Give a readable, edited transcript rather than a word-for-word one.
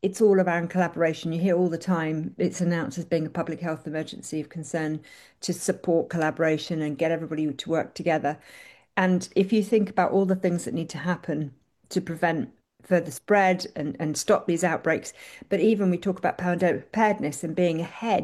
it's all around collaboration. You hear all the time it's announced as being a public health emergency of concern to support collaboration and get everybody to work together. And if you think about all the things that need to happen to prevent further spread and stop these outbreaks, but even we talk about pandemic preparedness and being ahead